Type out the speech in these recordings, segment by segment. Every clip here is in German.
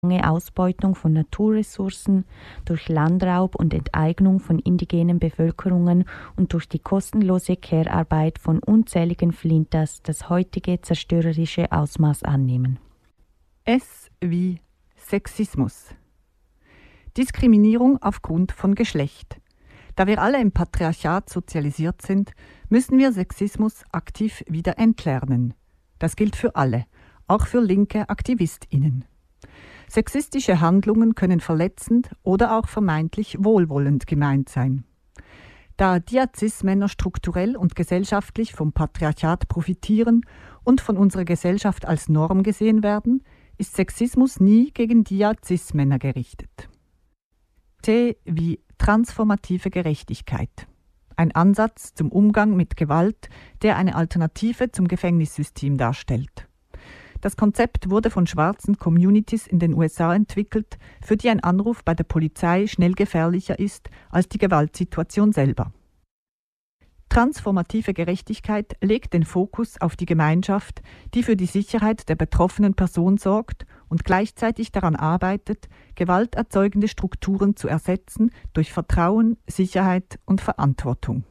Ausbeutung von Naturressourcen, durch Landraub und Enteignung von indigenen Bevölkerungen und durch die kostenlose Care-Arbeit von unzähligen Flintas das heutige zerstörerische Ausmaß annehmen. S wie Sexismus. Diskriminierung aufgrund von Geschlecht. Da wir alle im Patriarchat sozialisiert sind, müssen wir Sexismus aktiv wieder entlernen. Das gilt für alle, auch für linke AktivistInnen. Sexistische Handlungen können verletzend oder auch vermeintlich wohlwollend gemeint sein. Da Cis-Männer strukturell und gesellschaftlich vom Patriarchat profitieren und von unserer Gesellschaft als Norm gesehen werden, ist Sexismus nie gegen Cis-Männer gerichtet. T wie transformative Gerechtigkeit. Ein Ansatz zum Umgang mit Gewalt, der eine Alternative zum Gefängnissystem darstellt. Das Konzept wurde von schwarzen Communities in den USA entwickelt, für die ein Anruf bei der Polizei schnell gefährlicher ist als die Gewaltsituation selber. Transformative Gerechtigkeit legt den Fokus auf die Gemeinschaft, die für die Sicherheit der betroffenen Person sorgt und gleichzeitig daran arbeitet, gewalterzeugende Strukturen zu ersetzen durch Vertrauen, Sicherheit und Verantwortung.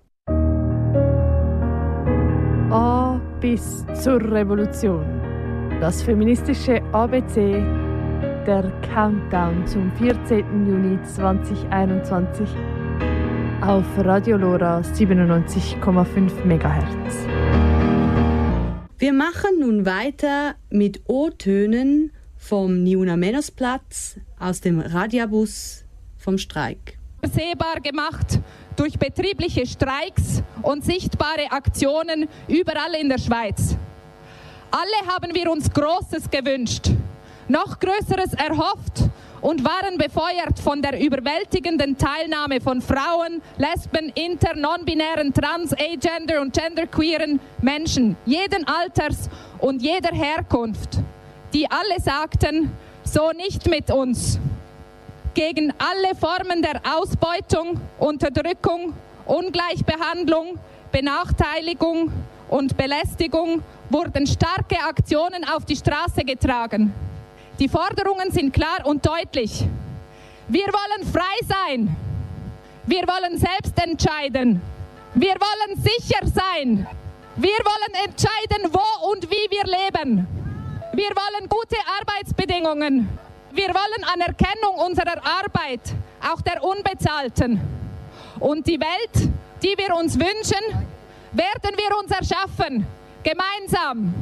A bis zur Revolution. Das feministische ABC, der Countdown zum 14. Juni 2021 auf Radio Lora 97,5 MHz. Wir machen nun weiter mit O-Tönen vom Niuna-Menos-Platz aus dem Radiabus vom Streik. Sehbar gemacht durch betriebliche Streiks und sichtbare Aktionen überall in der Schweiz. Alle haben wir uns Großes gewünscht, noch Größeres erhofft und waren befeuert von der überwältigenden Teilnahme von Frauen, Lesben, inter-, non-binären, trans-, agender- und genderqueeren Menschen, jeden Alters und jeder Herkunft, die alle sagten, so nicht mit uns. Gegen alle Formen der Ausbeutung, Unterdrückung, Ungleichbehandlung, Benachteiligung und Belästigung wurden starke Aktionen auf die Straße getragen. Die Forderungen sind klar und deutlich. Wir wollen frei sein. Wir wollen selbst entscheiden. Wir wollen sicher sein. Wir wollen entscheiden, wo und wie wir leben. Wir wollen gute Arbeitsbedingungen. Wir wollen Anerkennung unserer Arbeit, auch der unbezahlten. Und die Welt, die wir uns wünschen, werden wir uns erschaffen, gemeinsam.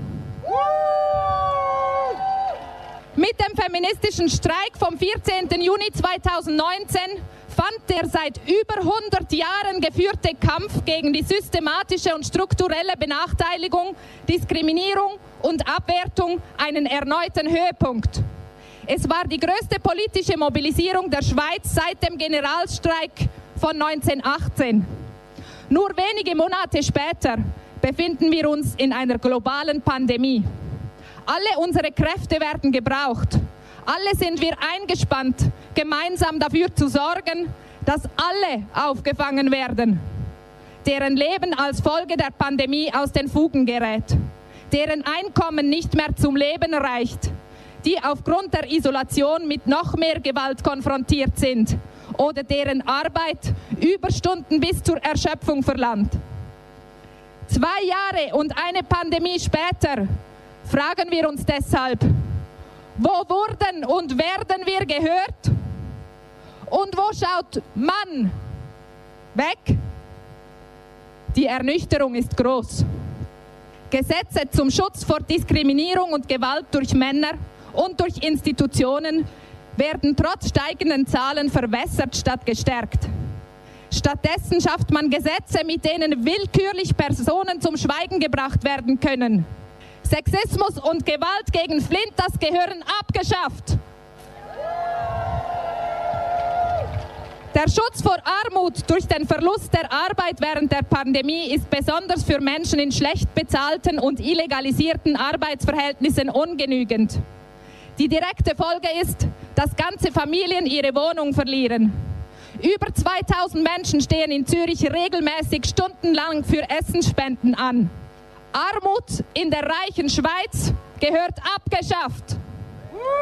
Mit dem feministischen Streik vom 14. Juni 2019 fand der seit über 100 Jahren geführte Kampf gegen die systematische und strukturelle Benachteiligung, Diskriminierung und Abwertung einen erneuten Höhepunkt. Es war die größte politische Mobilisierung der Schweiz seit dem Generalstreik von 1918. Nur wenige Monate später befinden wir uns in einer globalen Pandemie. Alle unsere Kräfte werden gebraucht. Alle sind wir eingespannt, gemeinsam dafür zu sorgen, dass alle aufgefangen werden, deren Leben als Folge der Pandemie aus den Fugen gerät, deren Einkommen nicht mehr zum Leben reicht, die aufgrund der Isolation mit noch mehr Gewalt konfrontiert sind oder deren Arbeit Überstunden bis zur Erschöpfung verlangt. 2 Jahre und eine Pandemie später fragen wir uns deshalb, wo wurden und werden wir gehört? Und wo schaut man weg? Die Ernüchterung ist groß. Gesetze zum Schutz vor Diskriminierung und Gewalt durch Männer und durch Institutionen werden trotz steigenden Zahlen verwässert statt gestärkt. Stattdessen schafft man Gesetze, mit denen willkürlich Personen zum Schweigen gebracht werden können. Sexismus und Gewalt gegen Flintas gehören abgeschafft. Der Schutz vor Armut durch den Verlust der Arbeit während der Pandemie ist besonders für Menschen in schlecht bezahlten und illegalisierten Arbeitsverhältnissen ungenügend. Die direkte Folge ist, dass ganze Familien ihre Wohnung verlieren. Über 2000 Menschen stehen in Zürich regelmäßig stundenlang für Essensspenden an. Armut in der reichen Schweiz gehört abgeschafft.